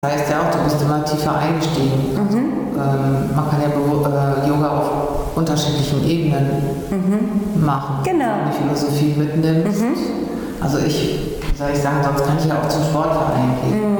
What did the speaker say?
Das heißt ja auch, du bist immer tiefer eingestiegen. Man kann ja Yoga auf unterschiedlichen Ebenen machen. Genau. Wenn du die Philosophie mitnimmst. Also soll ich sagen, sonst kann ich ja auch zum Sportverein gehen.